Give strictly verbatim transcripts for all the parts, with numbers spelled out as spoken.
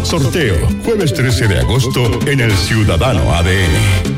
Sorteo, jueves trece de agosto en el Ciudadano A D N.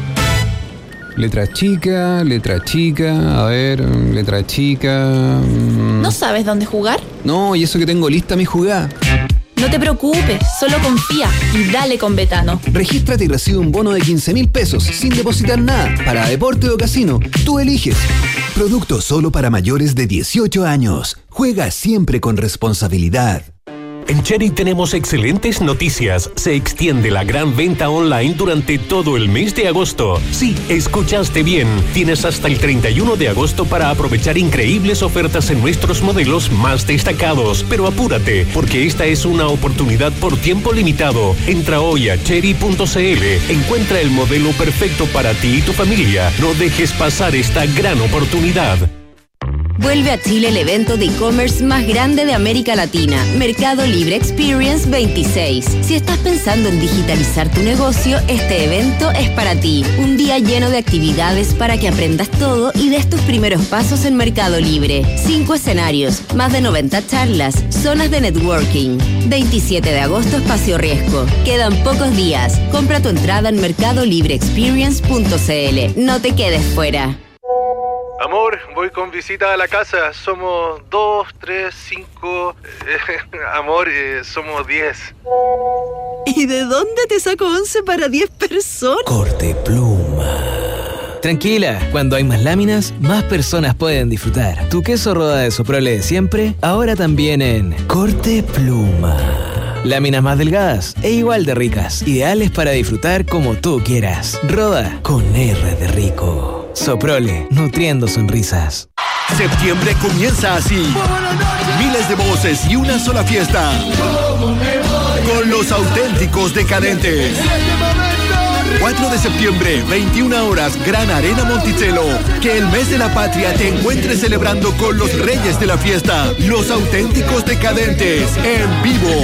Letra chica, letra chica, a ver, letra chica... Mmm. ¿No sabes dónde jugar? No, y eso que tengo lista mi jugada. No te preocupes, solo confía y dale con Betano. Regístrate y recibe un bono de quince mil pesos sin depositar nada para deporte o casino. Tú eliges. Producto solo para mayores de dieciocho años. Juega siempre con responsabilidad. En Chery tenemos excelentes noticias. Se extiende la gran venta online durante todo el mes de agosto. Sí, escuchaste bien. Tienes hasta el treinta y uno de agosto para aprovechar increíbles ofertas en nuestros modelos más destacados. Pero apúrate, porque esta es una oportunidad por tiempo limitado. Entra hoy a chery punto c l. Encuentra el modelo perfecto para ti y tu familia. No dejes pasar esta gran oportunidad. Vuelve a Chile el evento de e-commerce más grande de América Latina, Mercado Libre Experience veintiséis. Si estás pensando en digitalizar tu negocio, este evento es para ti. Un día lleno de actividades para que aprendas todo y des tus primeros pasos en Mercado Libre. Cinco escenarios, más de noventa charlas, zonas de networking. veintisiete de agosto, Espacio Riesgo. Quedan pocos días. Compra tu entrada en mercado libre experience punto c l. No te quedes fuera. Amor, voy con visita a la casa. Somos dos, tres, cinco... Eh, amor, eh, somos diez. ¿Y de dónde te saco once para diez personas? Corte Pluma. Tranquila, cuando hay más láminas, más personas pueden disfrutar. Tu queso Roda de Soprole de siempre, ahora también en Corte Pluma. Láminas más delgadas e igual de ricas, ideales para disfrutar como tú quieras. Roda con R de rico. Soprole, nutriendo sonrisas. Septiembre comienza así. Miles de voces y una sola fiesta. Con los auténticos decadentes. cuatro de septiembre, veintiuna horas, Gran Arena Monticello. Que el mes de la patria te encuentre celebrando con los reyes de la fiesta. Los auténticos decadentes, en vivo.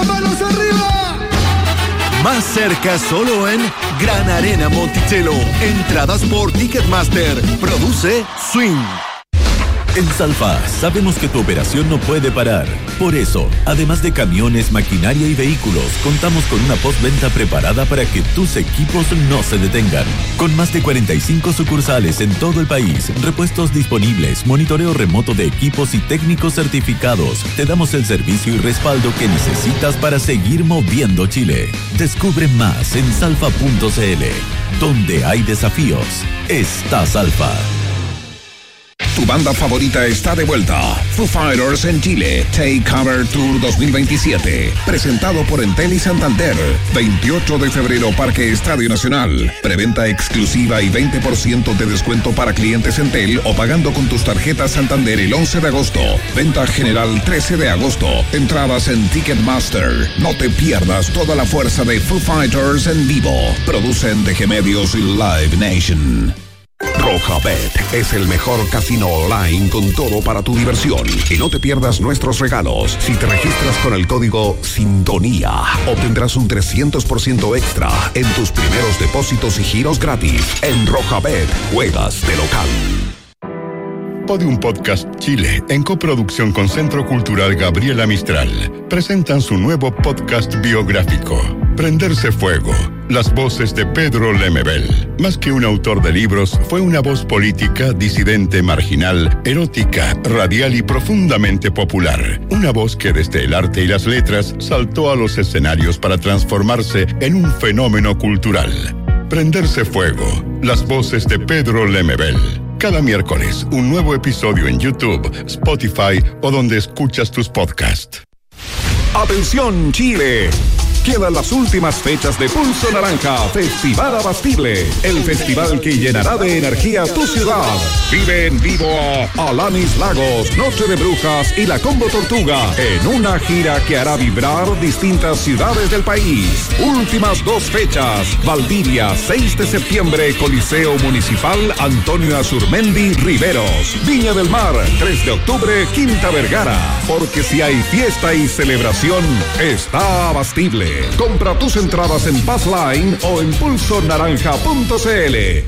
Más cerca solo en Gran Arena Monticello. Entradas por Ticketmaster. Produce Swing. En Salfa sabemos que tu operación no puede parar. Por eso, además de camiones, maquinaria y vehículos, contamos con una postventa preparada para que tus equipos no se detengan. Con más de cuarenta y cinco sucursales en todo el país, repuestos disponibles, monitoreo remoto de equipos y técnicos certificados, te damos el servicio y respaldo que necesitas para seguir moviendo Chile. Descubre más en salfa punto c l. Donde hay desafíos, está Salfa. Tu banda favorita está de vuelta. Foo Fighters en Chile. Take Cover Tour dos mil veintisiete. Presentado por Entel y Santander. veintiocho de febrero, Parque Estadio Nacional. Preventa exclusiva y veinte por ciento de descuento para clientes Entel o pagando con tus tarjetas Santander el once de agosto. Venta general trece de agosto. Entradas en Ticketmaster. No te pierdas toda la fuerza de Foo Fighters en vivo. Producen D G Medios y Live Nation. Rojabet es el mejor casino online con todo para tu diversión. Y no te pierdas nuestros regalos. Si te registras con el código Sintonía, obtendrás un trescientos por ciento extra en tus primeros depósitos y giros gratis. En Rojabet, juegas de local. Podium Podcast Chile, en coproducción con Centro Cultural Gabriela Mistral, presentan su nuevo podcast biográfico, Prenderse Fuego. Las voces de Pedro Lemebel. Más que un autor de libros, fue una voz política, disidente, marginal, erótica, radial y profundamente popular. Una voz que desde el arte y las letras saltó a los escenarios para transformarse en un fenómeno cultural. Prenderse Fuego. Las voces de Pedro Lemebel. Cada miércoles, un nuevo episodio en YouTube, Spotify o donde escuchas tus podcasts. ¡Atención, Chile! Quedan las últimas fechas de Pulso Naranja, Festival Abastible, el festival que llenará de energía tu ciudad. Vive en vivo a Alanis Lagos, Noche de Brujas y la Combo Tortuga en una gira que hará vibrar distintas ciudades del país. Últimas dos fechas, Valdivia, seis de septiembre, Coliseo Municipal Antonio Azurmendi Riveros. Viña del Mar, tres de octubre, Quinta Vergara. Porque si hay fiesta y celebración, está Abastible. Compra tus entradas en Passline o en pulso naranja punto c l.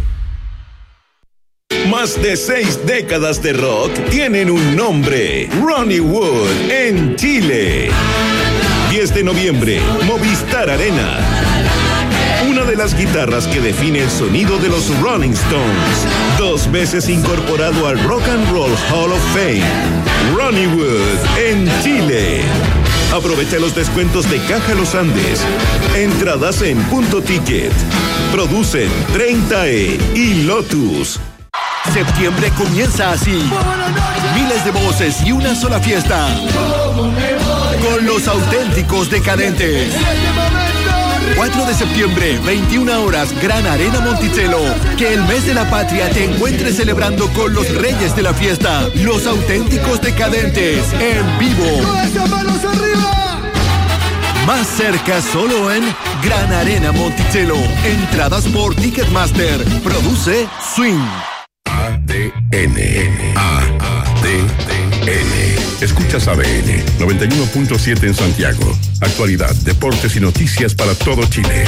Más de seis décadas de rock tienen un nombre: Ronnie Wood en Chile. diez de noviembre, Movistar Arena. Una de las guitarras que define el sonido de los Rolling Stones. Dos veces incorporado al Rock and Roll Hall of Fame. Ronnie Wood en Chile. Aprovecha los descuentos de Caja Los Andes. Entradas en Punto Ticket. Producen treinta E y Lotus. Septiembre comienza así. Miles de voces y una sola fiesta. Con los auténticos decadentes. cuatro de septiembre, veintiuna horas, Gran Arena Monticello. Que el mes de la patria te encuentres celebrando con los reyes de la fiesta. Los auténticos decadentes, en vivo. Más cerca solo en Gran Arena Monticello. Entradas por Ticketmaster. Produce Swing. A D N. A D N. Escuchas A D N noventa y uno punto siete en Santiago. Actualidad, deportes y noticias para todo Chile.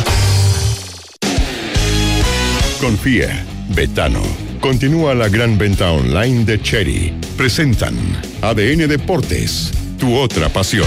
Confía, Betano. Continúa la gran venta online de Chery. Presentan A D N Deportes, tu otra pasión.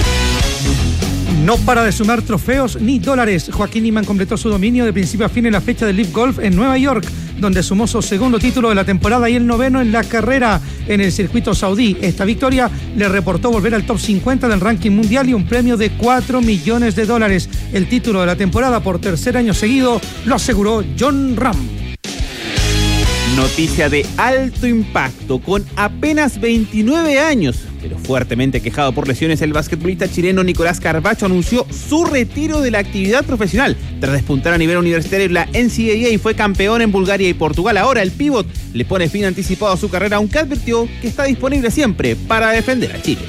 No para de sumar trofeos ni dólares. Joaquín Niemann completó su dominio de principio a fin en la fecha del Live Golf en Nueva York, donde sumó su segundo título de la temporada y el noveno en la carrera en el circuito saudí. Esta victoria le reportó volver al top cincuenta del ranking mundial y un premio de cuatro millones de dólares. El título de la temporada por tercer año seguido lo aseguró Jon Rahm. Noticia de alto impacto. Con apenas veintinueve años, pero fuertemente quejado por lesiones, el basquetbolista chileno Nicolás Carbacho anunció su retiro de la actividad profesional tras despuntar a nivel universitario en la N C A A y fue campeón en Bulgaria y Portugal. Ahora el pívot le pone fin anticipado a su carrera, aunque advirtió que está disponible siempre para defender a Chile.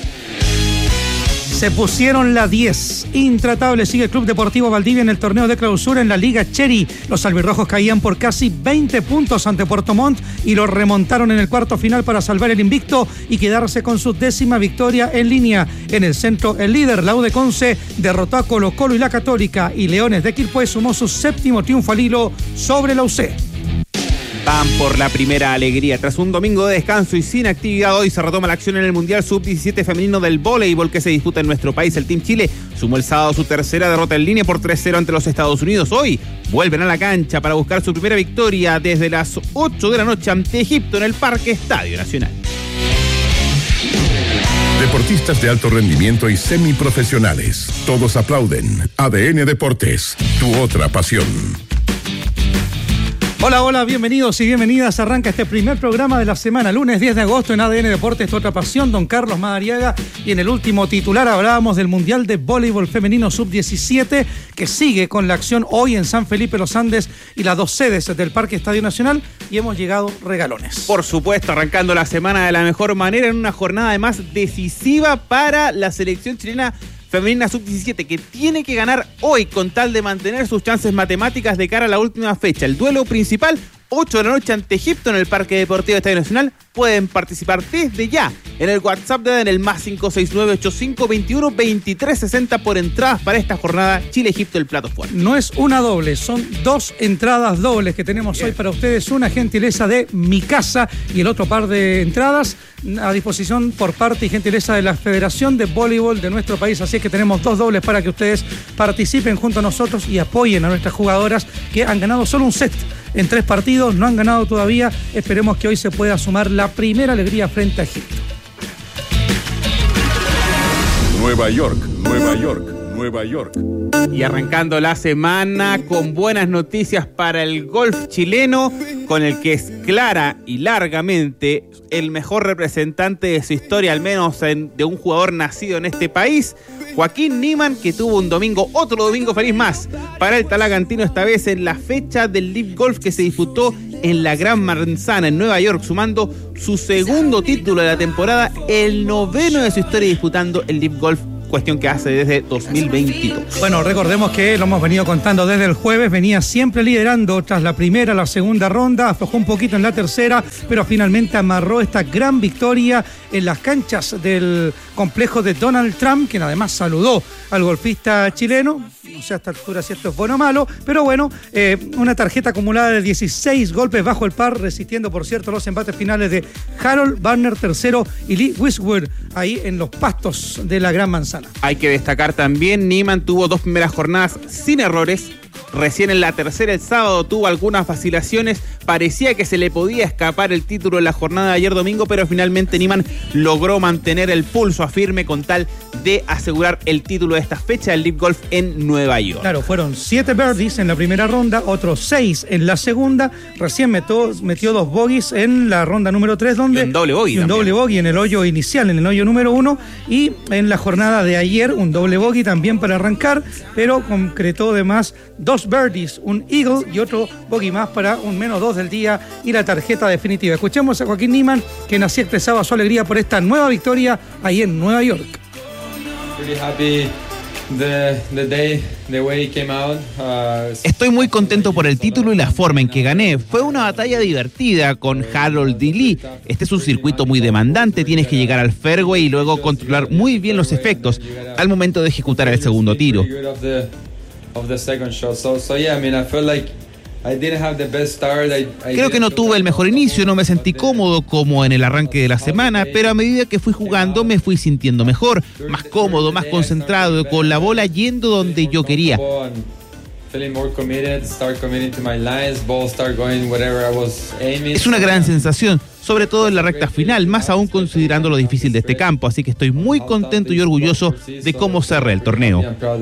Se pusieron la diez. Intratable sigue el Club Deportivo Valdivia en el torneo de clausura en la Liga Chery. Los albirrojos caían por casi veinte puntos ante Puerto Montt y lo remontaron en el cuarto final para salvar el invicto y quedarse con su décima victoria en línea. En el centro, el líder, la U de Conce, derrotó a Colo Colo y la Católica, y Leones de Quilpué sumó su séptimo triunfo al hilo sobre la U C. Van por la primera alegría. Tras un domingo de descanso y sin actividad, hoy se retoma la acción en el Mundial sub diecisiete femenino del voleibol que se disputa en nuestro país. El Team Chile sumó el sábado su tercera derrota en línea por tres cero ante los Estados Unidos. Hoy vuelven a la cancha para buscar su primera victoria desde las ocho de la noche ante Egipto en el Parque Estadio Nacional. Deportistas de alto rendimiento y semiprofesionales. Todos aplauden. A D N Deportes, tu otra pasión. Hola, hola, bienvenidos y bienvenidas. Arranca este primer programa de la semana, lunes diez de agosto en A D N Deportes, tu otra pasión, don Carlos Madariaga. Y en el último titular hablábamos del Mundial de Voleibol Femenino sub diecisiete, que sigue con la acción hoy en San Felipe Los Andes y las dos sedes del Parque Estadio Nacional, y hemos llegado regalones. Por supuesto, arrancando la semana de la mejor manera en una jornada además decisiva para la selección chilena femenina sub diecisiete, que tiene que ganar hoy con tal de mantener sus chances matemáticas de cara a la última fecha. El duelo principal, ocho de la noche ante Egipto en el Parque Deportivo Estadio Nacional. Pueden participar desde ya en el WhatsApp de en el más cinco seis nueve ocho cinco dos uno dos tres seis cero por entradas para esta jornada Chile-Egipto, el plato fuerte. No es una doble, son dos entradas dobles que tenemos Bien. hoy para ustedes. Una gentileza de Mi Casa y el otro par de entradas a disposición por parte y gentileza de la Federación de Voleibol de nuestro país. Así es que tenemos dos dobles para que ustedes participen junto a nosotros y apoyen a nuestras jugadoras que han ganado solo un set en tres partidos, no han ganado todavía. Esperemos que hoy se pueda sumar la primera alegría frente a Egipto. Nueva York, Nueva York, Nueva York. Y arrancando la semana con buenas noticias para el golf chileno, con el que es clara y largamente el mejor representante de su historia, al menos en, de un jugador nacido en este país, Joaquín Niemann, que tuvo un domingo, otro domingo feliz más para el talagantino, esta vez en la fecha del Live Golf que se disputó en la Gran Manzana en Nueva York, sumando su segundo título de la temporada, el noveno de su historia disputando el Live Golf, cuestión que hace desde dos mil veintidós. Bueno, recordemos que lo hemos venido contando desde el jueves, venía siempre liderando tras la primera, la segunda ronda, aflojó un poquito en la tercera, pero finalmente amarró esta gran victoria en las canchas del complejo de Donald Trump, quien además saludó al golfista chileno. No sé a esta altura si esto es bueno o malo, pero bueno, eh, una tarjeta acumulada de dieciséis golpes bajo el par, resistiendo, por cierto, los embates finales de Harold Barner tercero y Lee Wiswood, ahí en los pastos de la Gran Manzana. Hay que destacar también, Niemann tuvo dos primeras jornadas sin errores. Recién en la tercera, el sábado, tuvo algunas vacilaciones. Parecía que se le podía escapar el título en la jornada de ayer domingo, pero finalmente Niemann logró mantener el pulso a firme con tal de asegurar el título de esta fecha del Live Golf en Nueva York. Claro, fueron siete birdies en la primera ronda, otros seis en la segunda. Recién metió, metió dos bogies en la ronda número tres, donde... Y un doble bogey y un también. doble bogey en el hoyo inicial, en el hoyo número uno. Y en la jornada de ayer, un doble bogey también para arrancar, pero concretó además dos birdies, un eagle y otro bogey más para un menos dos del día y la tarjeta definitiva. Escuchemos a Joaquín Niemann, quien así expresaba su alegría por esta nueva victoria ahí en Nueva York. Really happy the, the day, the way it came out. Uh, Estoy muy contento por el título y la forma en que gané. Fue una batalla divertida con Harold D. Lee. Este es un circuito muy demandante, tienes que llegar al fairway y luego controlar muy bien los efectos al momento de ejecutar el segundo tiro. Creo que no tuve el mejor inicio, no me sentí cómodo como en el arranque de la semana, pero a medida que fui jugando me fui sintiendo mejor, más cómodo, más concentrado, con la bola yendo donde yo quería. Es una gran sensación, sobre todo en la recta final, más aún considerando lo difícil de este campo, así que estoy muy contento y orgulloso de cómo cerré el torneo.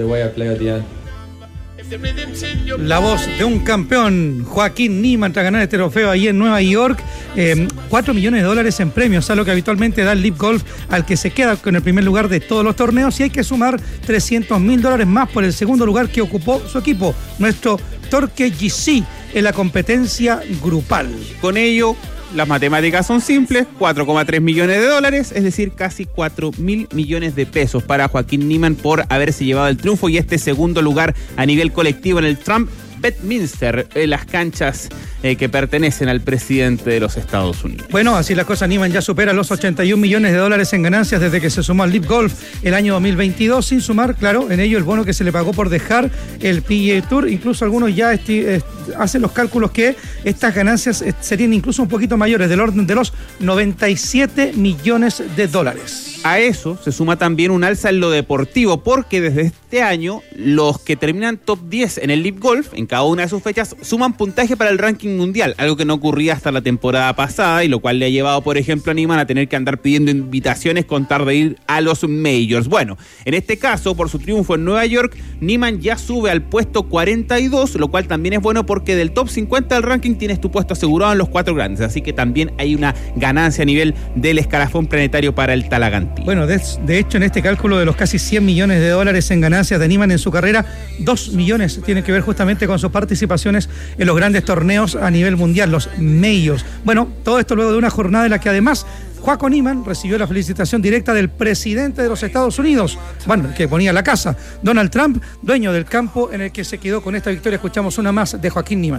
La voz de un campeón, Joaquín Niemann, tras ganar este trofeo ahí en Nueva York. Eh, cuatro millones de dólares en premios, a lo que habitualmente da el Live Golf, al que se queda con el primer lugar de todos los torneos, y hay que sumar trescientos mil dólares más por el segundo lugar que ocupó su equipo, nuestro Torque G C, en la competencia grupal. Con ello, las matemáticas son simples, cuatro coma tres millones de dólares, es decir, casi cuatro mil millones de pesos para Joaquín Niemann por haberse llevado el triunfo y este segundo lugar a nivel colectivo en el Trump Bedminster, en las canchas eh, que pertenecen al presidente de los Estados Unidos. Bueno, así las cosas, Niemann ya supera los ochenta y un millones de dólares en ganancias desde que se sumó al Live Golf el año dos mil veintidós, sin sumar, claro, en ello el bono que se le pagó por dejar el P G A Tour. Incluso algunos ya esti- est- hacen los cálculos que estas ganancias est- serían incluso un poquito mayores, del orden de los noventa y siete millones de dólares. A eso se suma también un alza en lo deportivo, porque desde este año los que terminan top diez en el Live Golf, en cada una de sus fechas, suman puntaje para el ranking mundial, algo que no ocurría hasta la temporada pasada, y lo cual le ha llevado, por ejemplo, a Niemann a tener que andar pidiendo invitaciones con tal de ir a los majors. Bueno, en este caso, por su triunfo en Nueva York, Niemann ya sube al puesto cuarenta y dos, lo cual también es bueno porque del top cincuenta del ranking tienes tu puesto asegurado en los cuatro grandes, así que también hay una ganancia a nivel del escalafón planetario para el Talagantí. Bueno, de, de hecho, en este cálculo de los casi cien millones de dólares en ganancias de Niemann en su carrera, dos millones tienen que ver justamente con sus participaciones en los grandes torneos a nivel mundial, los majors. Bueno, todo esto luego de una jornada en la que además Joaquín Niemann recibió la felicitación directa del presidente de los Estados Unidos, bueno, el que ponía la casa, Donald Trump, dueño del campo en el que se quedó con esta victoria. Escuchamos una más de Joaquín Niemann.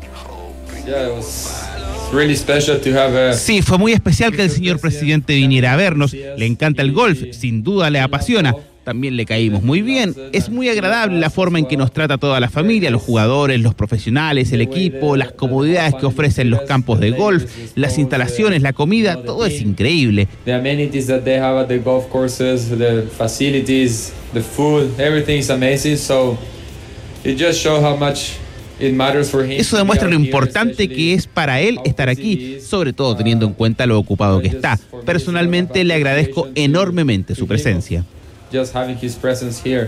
Yeah, it was really special to have a... Sí, fue muy especial que el señor presidente viniera a vernos. Le encanta el golf, sin duda le apasiona. También le caímos muy bien. Es muy agradable la forma en que nos trata toda la familia, los jugadores, los profesionales, el equipo, las comodidades que ofrecen los campos de golf, las instalaciones, la comida, todo es increíble. The amenities that they have at the golf courses, the facilities, the food, everything is amazing. So it just shows how much it matters for him. Eso demuestra lo importante que es para él estar aquí, sobre todo teniendo en cuenta lo ocupado que está. Personalmente le agradezco enormemente su presencia. Just having his presence here.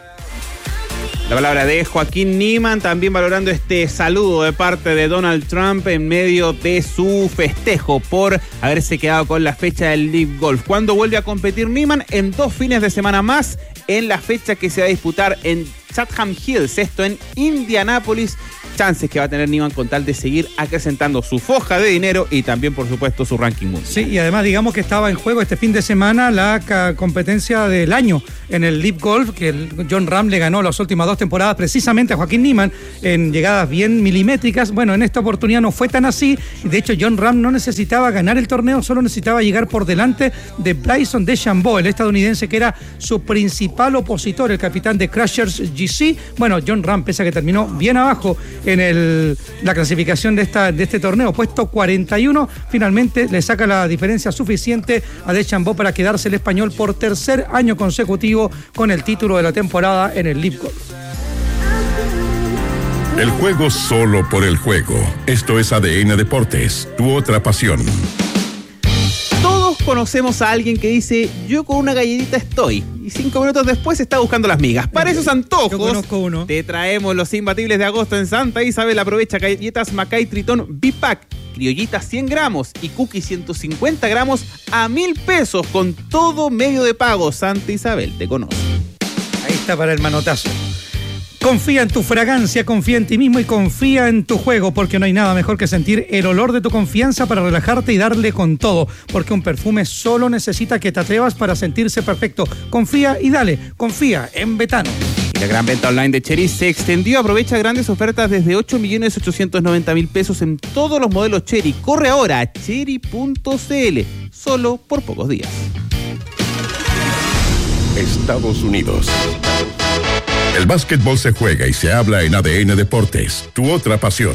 La palabra de Joaquín Niemann, también valorando este saludo de parte de Donald Trump en medio de su festejo por haberse quedado con la fecha del Live Golf. ¿Cuándo vuelve a competir Niemann? En dos fines de semana más, en la fecha que se va a disputar en Chatham Hills, esto en Indianápolis. Chances que va a tener Niemann con tal de seguir acrecentando su foja de dinero y también, por supuesto, su ranking mundial. Sí, y además digamos que estaba en juego este fin de semana la ca- competencia del año en el Live Golf, que el Jon Rahm le ganó las últimas dos temporadas precisamente a Joaquín Niemann en llegadas bien milimétricas. Bueno, en esta oportunidad no fue tan así. De hecho, Jon Rahm no necesitaba ganar el torneo, solo necesitaba llegar por delante de Bryson DeChambeau, el estadounidense que era su principal opositor, el capitán de Crushers G C. Bueno, John Ram, pese a que terminó bien abajo en el, la clasificación de, esta, de este torneo, puesto cuarenta y uno, finalmente le saca la diferencia suficiente a Deschambault para quedarse el español por tercer año consecutivo con el título de la temporada en el Live Golf. El juego solo por el juego. Esto es A D N Deportes, tu otra pasión. Todos conocemos a alguien que dice, yo con una galletita estoy, y cinco minutos después está buscando las migas. Para esos antojos, yo conozco uno. Te traemos los imbatibles de agosto en Santa Isabel. Aprovecha galletas Macay Tritón B-Pack, criollitas cien gramos y cookies ciento cincuenta gramos a mil pesos con todo medio de pago. Santa Isabel te conoce. Ahí está para el manotazo. Confía en tu fragancia, confía en ti mismo y confía en tu juego, porque no hay nada mejor que sentir el olor de tu confianza para relajarte y darle con todo, porque un perfume solo necesita que te atrevas para sentirse perfecto. Confía y dale, confía en Betano. Y la gran venta online de Chery se extendió. Aprovecha grandes ofertas desde ocho millones ochocientos noventa mil pesos en todos los modelos Chery. Corre ahora a chery punto c l, solo por pocos días. Estados Unidos. El básquetbol se juega y se habla en A D N Deportes, tu otra pasión.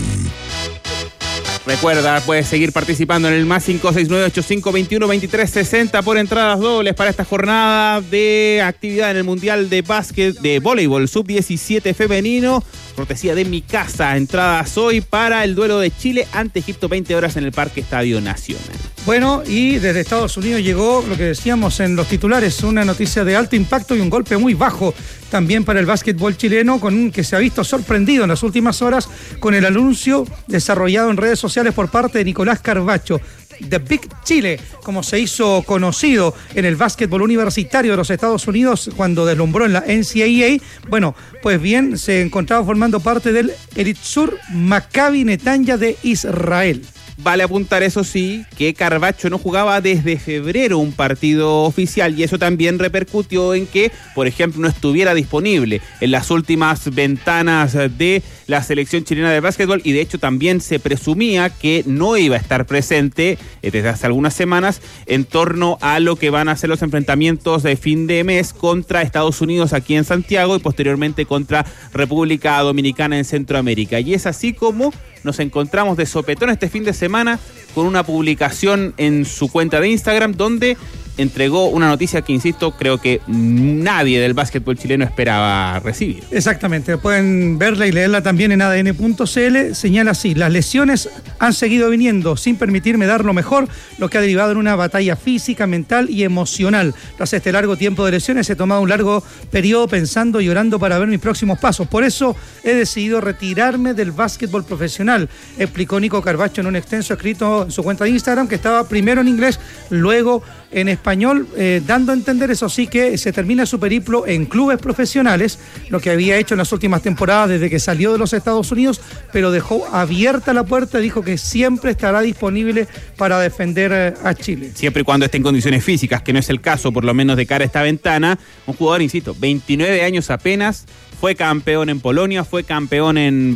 Recuerda, puedes seguir participando en el más cinco seis nueve ocho cinco dos uno dos tres seis cero por entradas dobles para esta jornada de actividad en el Mundial de Básquet de Voleibol sub diecisiete femenino. Cortesía de Mi Casa. Entradas hoy para el duelo de Chile ante Egipto, veinte horas en el Parque Estadio Nacional. Bueno, y desde Estados Unidos llegó lo que decíamos en los titulares, una noticia de alto impacto y un golpe muy bajo también para el básquetbol chileno, con un que se ha visto sorprendido en las últimas horas con el anuncio desarrollado en redes sociales por parte de Nicolás Carvacho. The Big Chile, como se hizo conocido en el básquetbol universitario de los Estados Unidos cuando deslumbró en la N C A A. Bueno, pues bien, se encontraba formando parte del Elitzur Maccabi Netanya de Israel. Vale apuntar, eso sí, que Carvacho no jugaba desde febrero un partido oficial, y eso también repercutió en que, por ejemplo, no estuviera disponible en las últimas ventanas de la selección chilena de básquetbol, y de hecho también se presumía que no iba a estar presente desde hace algunas semanas en torno a lo que van a ser los enfrentamientos de fin de mes contra Estados Unidos aquí en Santiago y posteriormente contra República Dominicana en Centroamérica. Y es así como nos encontramos de sopetón este fin de semana con una publicación en su cuenta de Instagram donde entregó una noticia que, insisto, creo que nadie del básquetbol chileno esperaba recibir. Exactamente, pueden verla y leerla también en A D N punto c l. Señala así: las lesiones han seguido viniendo sin permitirme dar lo mejor, lo que ha derivado en una batalla física, mental y emocional. Tras este largo tiempo de lesiones he tomado un largo periodo pensando y orando para ver mis próximos pasos. Por eso he decidido retirarme del básquetbol profesional, explicó Nico Carvacho en un extenso escrito en su cuenta de Instagram, que estaba primero en inglés, luego en español, eh, dando a entender, eso sí, que se termina su periplo en clubes profesionales, lo que había hecho en las últimas temporadas desde que salió de los Estados Unidos, pero dejó abierta la puerta, dijo que siempre estará disponible para defender eh, a Chile. Siempre y cuando esté en condiciones físicas, que no es el caso, por lo menos de cara a esta ventana. Un jugador, insisto, veintinueve años apenas, fue campeón en Polonia, fue campeón en,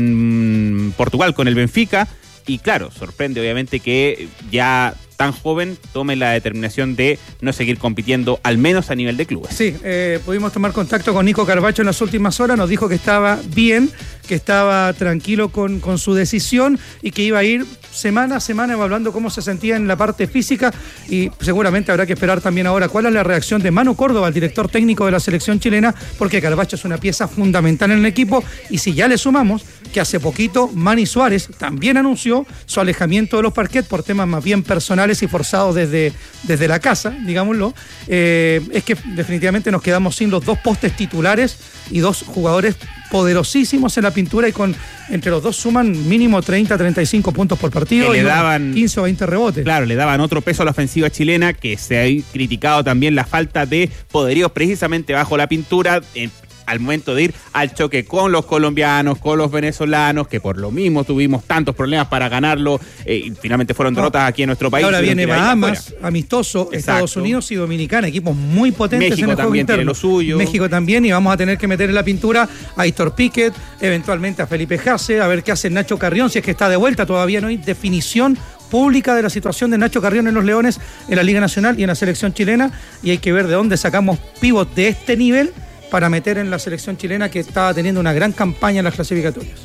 en Portugal con el Benfica, y claro, sorprende obviamente que ya tan joven tome la determinación de no seguir compitiendo, al menos a nivel de clubes. Sí, eh, pudimos tomar contacto con Nico Carvacho en las últimas horas, nos dijo que estaba bien, que estaba tranquilo con, con su decisión y que iba a ir semana a semana evaluando cómo se sentía en la parte física, y seguramente habrá que esperar también ahora cuál es la reacción de Manu Córdoba, el director técnico de la selección chilena, porque Carvacho es una pieza fundamental en el equipo, y si ya le sumamos que hace poquito Manny Suárez también anunció su alejamiento de los parquets por temas más bien personales y forzados desde, desde la casa, digámoslo, eh, es que definitivamente nos quedamos sin los dos postes titulares y dos jugadores poderosísimos en la pintura, y con entre los dos suman mínimo treinta a treinta y cinco puntos por partido, que y le daban quince o veinte rebotes. Claro, le daban otro peso a la ofensiva chilena, que se ha criticado también la falta de poderíos precisamente bajo la pintura, en al momento de ir al choque con los colombianos, con los venezolanos, que por lo mismo tuvimos tantos problemas para ganarlo, eh, y finalmente fueron derrotas no. aquí en nuestro país. Ahora viene Bahamas, amistoso, Exacto. Estados Unidos y Dominicana, equipos muy potentes México en el juego interno. Lo suyo. México también, y vamos a tener que meter en la pintura a Héctor Piquet, eventualmente a Felipe Jase, a ver qué hace Nacho Carrión, si es que está de vuelta. Todavía no hay definición pública de la situación de Nacho Carrión en los Leones, en la Liga Nacional y en la selección chilena, y hay que ver de dónde sacamos pivot de este nivel para meter en la selección chilena, que estaba teniendo una gran campaña en las clasificatorias.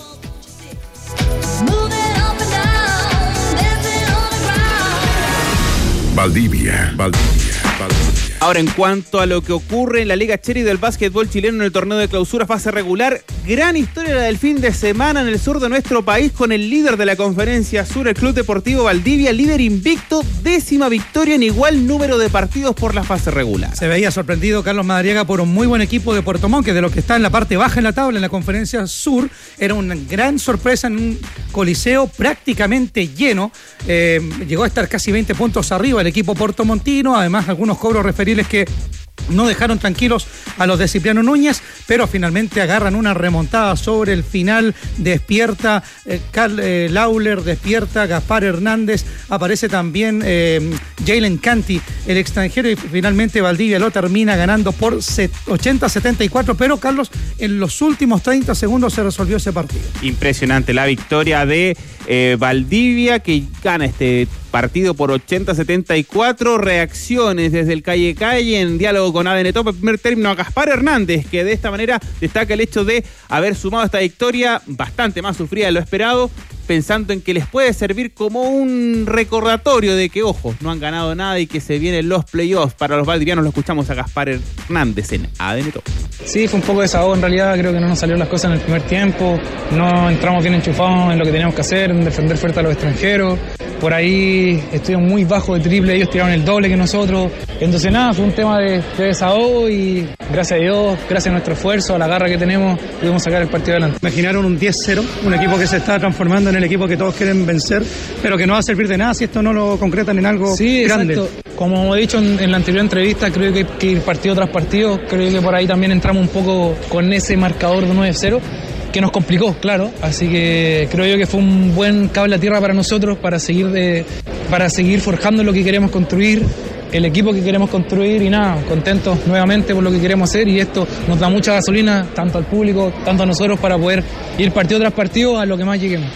Valdivia, Valdivia, Valdivia. Ahora, en cuanto a lo que ocurre en la Liga Cherry del básquetbol chileno en el torneo de clausura fase regular, gran historia la del fin de semana en el sur de nuestro país con el líder de la Conferencia Sur, el Club Deportivo Valdivia, líder invicto, décima victoria en igual número de partidos por la fase regular. Se veía sorprendido Carlos Madariaga por un muy buen equipo de Puerto Montt, que de lo que está en la parte baja en la tabla en la Conferencia Sur, era una gran sorpresa en un coliseo prácticamente lleno. Eh, llegó a estar casi veinte puntos arriba el equipo portomontino, además algunos cobros referidos que no dejaron tranquilos a los de Cipriano Núñez, pero finalmente agarran una remontada sobre el final. Despierta eh, Carl eh, Lawler, despierta Gaspar Hernández, aparece también eh, Jalen Canty, el extranjero, y finalmente Valdivia lo termina ganando por ochenta a setenta y cuatro, pero Carlos, en los últimos treinta segundos se resolvió ese partido. Impresionante la victoria de eh, Valdivia, que gana este partido por ochenta a setenta y cuatro. Reacciones desde el Calle Calle en diálogo con A D N Top. En primer término a Gaspar Hernández, que de esta manera destaca el hecho de haber sumado esta victoria bastante más sufrida de lo esperado, pensando en que les puede servir como un recordatorio de que, ojo, no han ganado nada y que se vienen los playoffs para los valdivianos. Lo escuchamos a Gaspar Hernández en A D N Top. Sí, fue un poco de desahogo en realidad. Creo que no nos salieron las cosas en el primer tiempo, no entramos bien enchufados en lo que teníamos que hacer, en defender fuerte a los extranjeros. Por ahí estuvieron muy bajo de triple, ellos tiraron el doble que nosotros. Entonces nada, fue un tema de, de desahogo y gracias a Dios, gracias a nuestro esfuerzo, a la garra que tenemos, pudimos sacar el partido adelante. Imaginaron un diez cero, un equipo que se está transformando en el equipo que todos quieren vencer, pero que no va a servir de nada si esto no lo concretan en algo sí, grande. Exacto. Como he dicho en, en la anterior entrevista, creo que, que ir partido tras partido, creo que por ahí también entramos un poco con ese marcador de nueve cero, que nos complicó, claro, así que creo yo que fue un buen cable a tierra para nosotros para seguir de, para seguir forjando lo que queremos construir, el equipo que queremos construir, y nada, contentos nuevamente por lo que queremos hacer, y esto nos da mucha gasolina tanto al público, tanto a nosotros, para poder ir partido tras partido a lo que más lleguemos.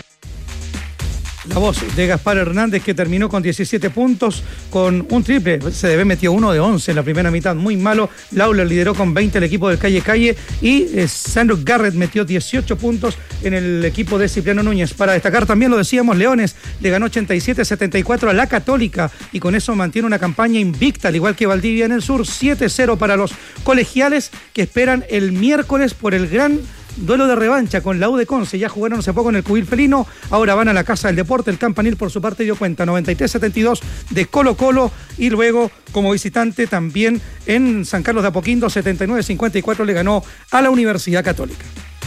La voz de Gaspar Hernández, que terminó con diecisiete puntos, con un triple. C D B metió uno de once en la primera mitad, muy malo. Lawler lideró con veinte el equipo del Calle Calle, y eh, Sandro Garrett metió dieciocho puntos en el equipo de Cipriano Núñez. Para destacar también, lo decíamos, Leones le ganó ochenta y siete a setenta y cuatro a la Católica, y con eso mantiene una campaña invicta, al igual que Valdivia en el sur. siete cero para los colegiales, que esperan el miércoles por el gran duelo de revancha con la U de Conce. Ya jugaron hace poco en el Cubil Felino, ahora van a la Casa del Deporte. El Campanil por su parte dio cuenta noventa y tres a setenta y dos de Colo Colo, y luego como visitante también en San Carlos de Apoquindo setenta y nueve a cincuenta y cuatro le ganó a la Universidad Católica.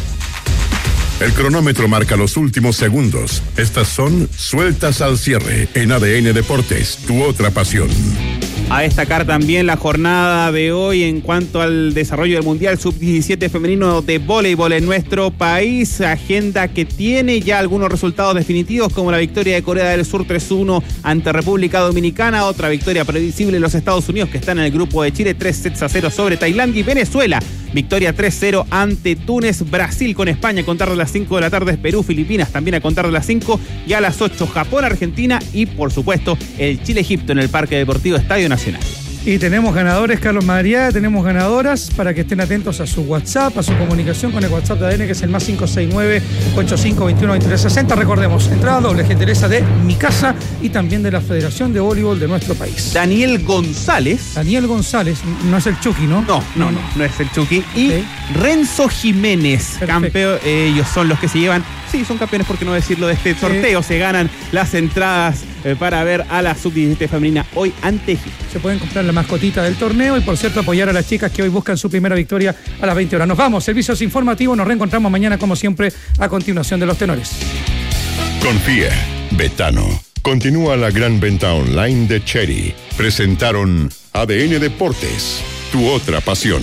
El cronómetro marca los últimos segundos. Estas son sueltas al cierre en A D N Deportes, tu otra pasión. A destacar también la jornada de hoy en cuanto al desarrollo del Mundial sub diecisiete femenino de voleibol en nuestro país. Agenda que tiene ya algunos resultados definitivos, como la victoria de Corea del Sur tres uno ante República Dominicana. Otra victoria previsible en los Estados Unidos, que están en el grupo de Chile, tres sets a cero sobre Tailandia. Y Venezuela, victoria tres cero ante Túnez. Brasil con España a contar de las cinco de la tarde. Perú, Filipinas también a contar de las cinco. Y a las ocho, Japón, Argentina. Y por supuesto, el Chile-Egipto en el Parque Deportivo Estadio Nacional. Y tenemos ganadores, Carlos Madariaga, tenemos ganadoras, para que estén atentos a su WhatsApp, a su comunicación con el WhatsApp de A D N, que es el más cinco seis nueve, ocho cinco dos uno, dos tres seis cero. Recordemos, entrada doble, gentileza de Mi Casa y también de la Federación de Voleibol de nuestro país. Daniel González. Daniel González, no es el Chucky, ¿no? No, no, no, no es el Chucky. Y okay. Renzo Jiménez, campeón. Eh, ellos son los que se llevan, sí, son campeones, por qué no decirlo, de este sorteo. Sí. Se ganan las entradas eh, para ver a la sub diecisiete femenina hoy ante Egipto. Se pueden comprar la mascotita del torneo y, por cierto, apoyar a las chicas que hoy buscan su primera victoria a las veinte horas. Nos vamos, servicios informativos, nos reencontramos mañana como siempre a continuación de Los Tenores. Confía, Betano. Continúa la gran venta online de Cherry. Presentaron A D N Deportes, tu otra pasión.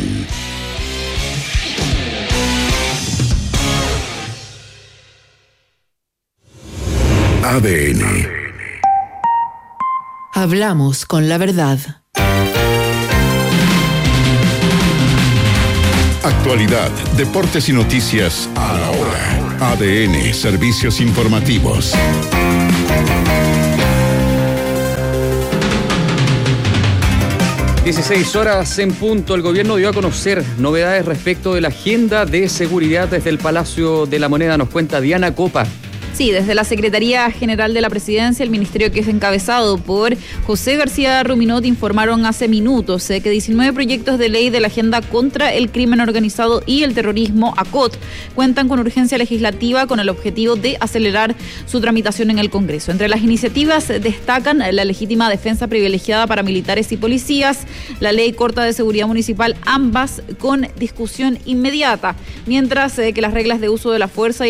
A D N. Hablamos con la verdad. Actualidad, deportes y noticias a la hora. A D N, servicios informativos. dieciséis horas en punto, el gobierno dio a conocer novedades respecto de la agenda de seguridad desde el Palacio de la Moneda. Nos cuenta Diana Copa. Sí, desde la Secretaría General de la Presidencia, el ministerio que es encabezado por José García Ruminot, informaron hace minutos eh, que diecinueve proyectos de ley de la Agenda contra el Crimen Organizado y el Terrorismo, A C O T, cuentan con urgencia legislativa con el objetivo de acelerar su tramitación en el Congreso. Entre las iniciativas destacan la legítima defensa privilegiada para militares y policías, la ley corta de seguridad municipal, ambas con discusión inmediata, mientras eh, que las reglas de uso de la fuerza y